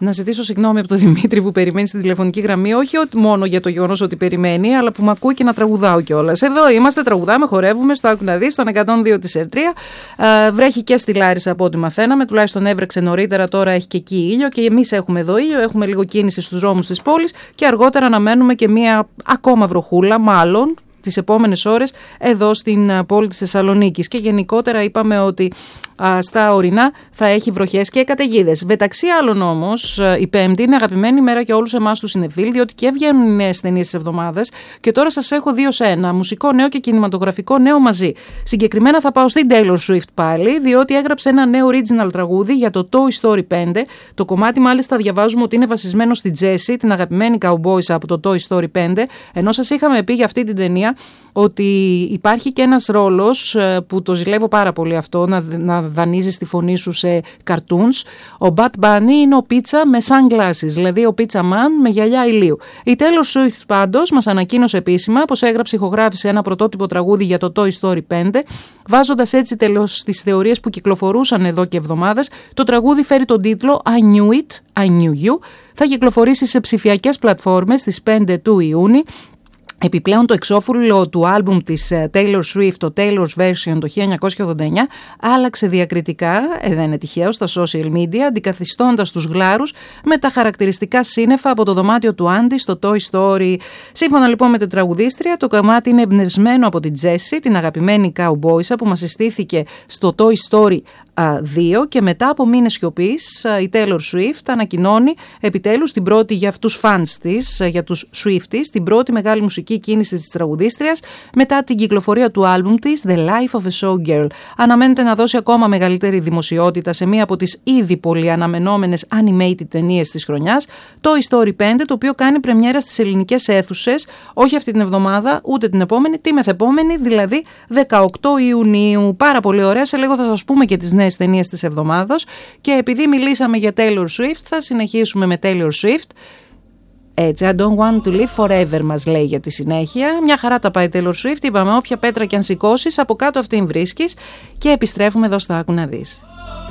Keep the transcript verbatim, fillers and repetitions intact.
να ζητήσω συγγνώμη από τον Δημήτρη που περιμένει στην τηλεφωνική γραμμή, όχι μόνο για το γεγονός ότι περιμένει, αλλά που με ακούει και να τραγουδάω κιόλας. Εδώ είμαστε, τραγουδάμε, χορεύουμε στο Άκου να δεις, στον εκατόν δύο της Ερτρία. Βρέχει και στη Λάρισα από ό,τι μαθαίναμε, τουλάχιστον έβρεξε νωρίτερα, τώρα έχει και εκεί ήλιο και εμείς έχουμε εδώ ήλιο, έχουμε λίγο κίνηση στους δρόμους της πόλης και αργότερα αναμένουμε και μία ακόμα βροχούλα, μάλλον τις επόμενες ώρες εδώ στην πόλη της Θεσσαλονίκης. Και γενικότερα είπαμε ότι α, στα ορεινά θα έχει βροχές και καταιγίδες. Μεταξύ άλλων όμως, η Πέμπτη είναι αγαπημένη ημέρα για όλους εμάς τους συνεφίλ, διότι και βγαίνουν οι νέες ταινίες της εβδομάδας και τώρα σας έχω δύο σε ένα, μουσικό νέο και κινηματογραφικό νέο μαζί. Συγκεκριμένα θα πάω στην Taylor Swift πάλι, διότι έγραψε ένα νέο original τραγούδι για το Toy Story πέντε. Το κομμάτι μάλιστα διαβάζουμε ότι είναι βασισμένο στη Jessie, την αγαπημένη cowboys από το Toy Story πέντε, ενώ σας είχαμε πει για αυτή την ταινία ότι υπάρχει και ένας ρόλος που το ζηλεύω πάρα πολύ αυτό, να, να δανείζεις τη φωνή σου σε cartoons. Ο Bad Bunny είναι ο πίτσα με sunglasses, δηλαδή ο Pizza Man με γυαλιά ηλίου. Η Taylor Swift πάντως μας ανακοίνωσε επίσημα πως έγραψε, ηχογράφησε ένα πρωτότυπο τραγούδι για το Toy Story πέντε, βάζοντας έτσι τέλος στις θεωρίες που κυκλοφορούσαν εδώ και εβδομάδες. Το τραγούδι φέρει τον τίτλο I Knew It, I Knew You. Θα κυκλοφορήσει σε ψηφιακές πλατφόρμες στις πέντε του Ιούνιου. Επιπλέον το εξώφυλλο του άλμπουμ της Taylor Swift, το Taylor's Version το χίλια εννιακόσια ογδόντα εννιά, άλλαξε διακριτικά, ε, δεν είναι τυχαίο, στα social media, αντικαθιστώντας τους γλάρους με τα χαρακτηριστικά σύννεφα από το δωμάτιο του Άντι στο Toy Story. Σύμφωνα λοιπόν με την τραγουδίστρια, το κομμάτι είναι εμπνευσμένο από την Jessie, την αγαπημένη cowboysa που μας συστήθηκε στο Toy Story δύο, και μετά από μήνες σιωπής η Taylor Swift ανακοινώνει επιτέλους την πρώτη για τους φανς της, για τους Swifties, την πρώτη μεγάλη μουσική κίνηση της τραγουδίστριας μετά την κυκλοφορία του άλμπουμ της The Life of a Showgirl. Αναμένεται να δώσει ακόμα μεγαλύτερη δημοσιότητα σε μία από τις ήδη πολύ αναμενόμενες animated ταινίες της χρονιάς, το Toy Story πέντε, το οποίο κάνει πρεμιέρα στις ελληνικές αίθουσες όχι αυτή την εβδομάδα ούτε την επόμενη, τη μεθεπόμενη, δηλαδή δεκαοκτώ Ιουνίου. Πάρα πολύ ωραία, σε λίγο θα σας πούμε και τις νέες ταινίες της εβδομάδος, και επειδή μιλήσαμε για Taylor Swift θα συνεχίσουμε με Taylor Swift. Έτσι, I don't want to live forever μας λέει για τη συνέχεια. Μια χαρά τα πάει Taylor Swift, είπαμε όποια πέτρα και αν σηκώσεις από κάτω αυτήν βρίσκεις, και επιστρέφουμε εδώ στο Άκου να δεις.